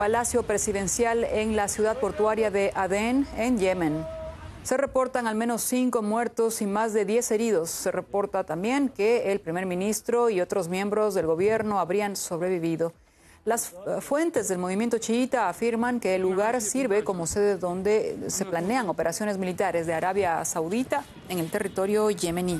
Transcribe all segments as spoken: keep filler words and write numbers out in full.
Palacio presidencial en la ciudad portuaria de Adén, en Yemen. Se reportan al menos cinco muertos y más de diez heridos. Se reporta también que el primer ministro y otros miembros del gobierno habrían sobrevivido. Las fuentes del movimiento chiita afirman que el lugar sirve como sede donde se planean operaciones militares de Arabia Saudita en el territorio yemení.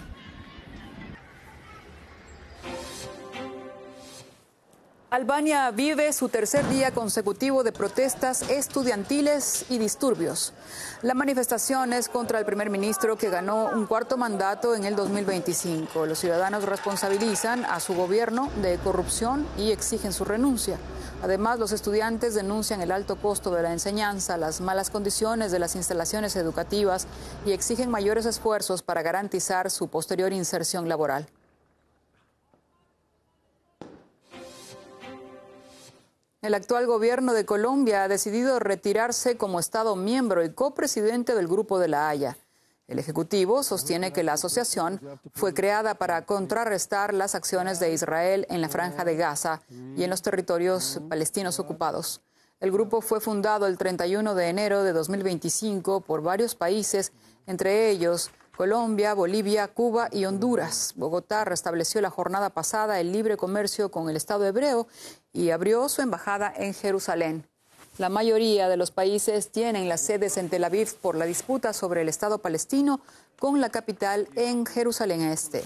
Albania vive su tercer día consecutivo de protestas estudiantiles y disturbios. La manifestación es contra el primer ministro que ganó un cuarto mandato en el dos mil veinticinco. Los ciudadanos responsabilizan a su gobierno de corrupción y exigen su renuncia. Además, los estudiantes denuncian el alto costo de la enseñanza, las malas condiciones de las instalaciones educativas y exigen mayores esfuerzos para garantizar su posterior inserción laboral. El actual gobierno de Colombia ha decidido retirarse como Estado miembro y copresidente del Grupo de la Haya. El Ejecutivo sostiene que la asociación fue creada para contrarrestar las acciones de Israel en la Franja de Gaza y en los territorios palestinos ocupados. El grupo fue fundado el treinta y uno de enero de dos mil veinticinco por varios países, entre ellos Colombia, Bolivia, Cuba y Honduras. Bogotá restableció la jornada pasada el libre comercio con el Estado hebreo y abrió su embajada en Jerusalén. La mayoría de los países tienen las sedes en Tel Aviv por la disputa sobre el Estado palestino, con la capital en Jerusalén Este.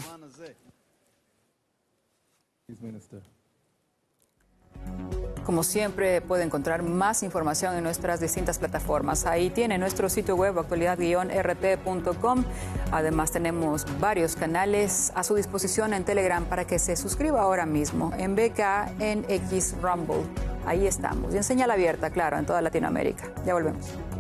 Como siempre, puede encontrar más información en nuestras distintas plataformas. Ahí tiene nuestro sitio web, actualidad guion r t punto com. Además, tenemos varios canales a su disposición en Telegram para que se suscriba ahora mismo. En B K, en X, Rumble. Ahí estamos. Y en señal abierta, claro, en toda Latinoamérica. Ya volvemos.